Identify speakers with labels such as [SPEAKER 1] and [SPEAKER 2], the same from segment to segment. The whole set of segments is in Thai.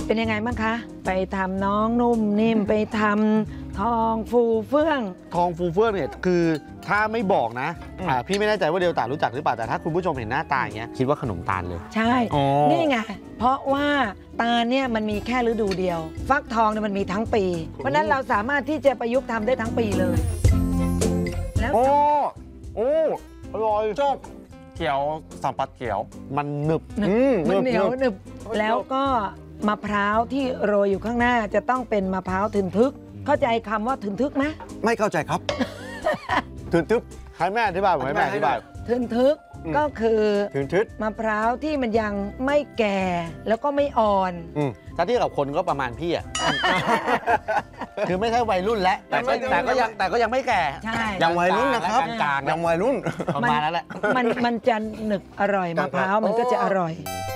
[SPEAKER 1] เป็นยังไงบ้างคะไปทำน้องนุ่มนิ่มไปทำทองฟูเฟื่อง
[SPEAKER 2] ทองฟูเฟื่องเนี่ยคือถ้าไม่บอกนะพี่ไม่แน่ใจว่าเดลต้ารู้จักหรือเปล่าแต่ถ้าคุณผู้ชมเห็นหน้าตาอย่างเงี้ยคิดว่าขนมตาลเลย
[SPEAKER 1] ใช่นี่ไงเพราะว่าตาลเนี่ยมันมีแค่ฤดูเดียวฟักทองเนี่ยมันมีทั้งปีเพราะนั้นเราสามารถที่จะประยุกต์ทำได้ทั้งปีเลยแล้ว
[SPEAKER 2] โอ้อร่อย
[SPEAKER 3] ชอบเกี๊ยวสัมผัสเกี๊ยว
[SPEAKER 2] มันหนึบ
[SPEAKER 1] มันเหนียวหนึบแล้วก็มะพร้าวที่โรยอยู่ข้างหน้าจะต้องเป็นมะพร้าวทึนทึกเข้าใจคำว่าทึนทึกไหม
[SPEAKER 3] ไม่เข้าใจครับทึนทึก
[SPEAKER 2] ให้แม่อธิบายผมให้แม่อธิบาย
[SPEAKER 1] ทึนทึกก็คือ
[SPEAKER 3] ทึนทึก
[SPEAKER 1] มะพร้าวที่มันยังไม่แก่แล้วก็ไม่อ่อน
[SPEAKER 2] ถ้าเทียบกับคนก็ประมาณพี่อ่ะคือไม่ใช่วัยรุ่นแล้วแต่ก็ยังไม่แก่
[SPEAKER 1] ใช่
[SPEAKER 3] ยังวัยรุ่นนะครับยังวัยรุ่น
[SPEAKER 2] ประมาณนั้นแหละ
[SPEAKER 1] มันจะหนึบอร่อยมะพร้าวมันก็จะอร่อย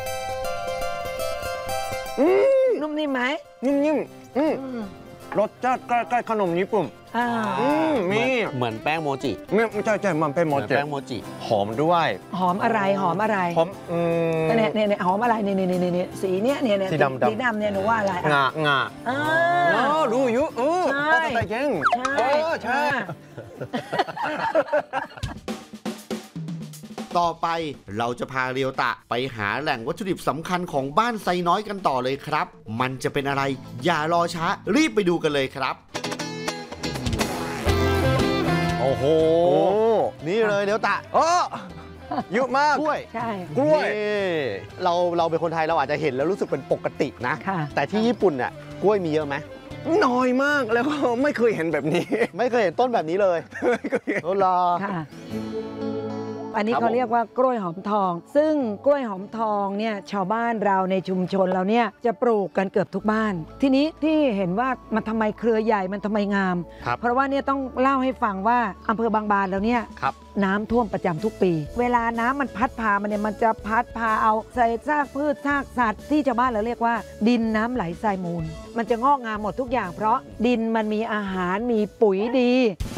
[SPEAKER 1] นุ่มนิ่มไหม
[SPEAKER 3] นิ่มรสชาติใกล้ๆขนมญี่ปุ่นมี
[SPEAKER 2] เหมือนแป้งโมจิ
[SPEAKER 3] ไม่ใช่มันเป็นโมจิ
[SPEAKER 2] แป้งโมจิ
[SPEAKER 3] หอมด้วย
[SPEAKER 1] หอมอะไรหอม
[SPEAKER 3] หอม
[SPEAKER 1] เนี่ยหอมอะไรเนี่ยสีเนี้ยสีดำเนี่ยหนูว่าอะไร
[SPEAKER 3] งารู้อยู่
[SPEAKER 1] ใช่
[SPEAKER 3] ใช่
[SPEAKER 2] ต่อไปเราจะพาเรียวตะไปหาแหล่งวัตถุดิบสำคัญของบ้านไซน้อยกันต่อเลยครับมันจะเป็นอะไรอย่ารอช้ารีบไปดูกันเลยครับโอ้โหนี่เลยเรียวตะ
[SPEAKER 3] เยอะมาก
[SPEAKER 2] กล้วย
[SPEAKER 1] ใช่
[SPEAKER 3] กล้วย
[SPEAKER 2] เราเป็นคนไทยเราอาจจะเห็นแล้วรู้สึกเป็นปกตินะแต่ที่ญี่ปุ่นน่ะกล้วยมีเยอะไหม
[SPEAKER 3] น้อยมากแล้วก็ไม่เคยเห็นแบบนี้
[SPEAKER 2] ไม่เคยเห็นต้นแบบนี้เลย
[SPEAKER 3] ไม่เคยเห็น
[SPEAKER 2] รอ
[SPEAKER 1] อันนี้เขาเรียกว่ากล้วยหอมทองซึ่งกล้วยหอมทองเนี่ยชาวบ้านเราในชุมชนเราเนี่ยจะปลูกกันเกือบทุกบ้านทีนี้ที่เห็นว่ามันทำไมเครือใหญ่มันทำไมงามเพราะว่าเนี่ยต้องเล่าให้ฟังว่าอำเภอบางบานแล้วเนี่ยน้ำท่วมประจำทุกปีเวลาน้ำมันพัดพามันจะพัดพาเอาใส่ซากพืชซากสัตว์ที่ชาวบ้านเราเรียกว่าดินน้ำไหลทรายมูลมันจะงอกงามหมดทุกอย่างเพราะดินมันมีอาหารมีปุ๋ยดี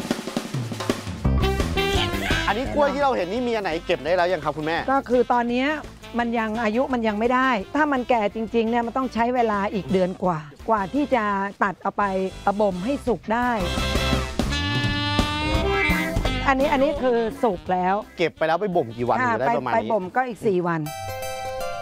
[SPEAKER 2] อันนี้กล้วยที่เราเห็นนี่มีอันไหนเก็บได้แล้วยังครับคุณแม่
[SPEAKER 1] ก็คือตอนนี้มันยังอายุมันยังไม่ได้ถ้ามันแก่จริงๆเนี่ยมันต้องใช้เวลาอีกเดือนกว่าที่จะตัดเอาไปบ่มให้สุกได้อันนี้คือสุกแล้ว
[SPEAKER 2] เก็บไปแล้วไปบ่มกี่วันถึงได้ประมาณนี้
[SPEAKER 1] ไปบ่มก็อีก4 วัน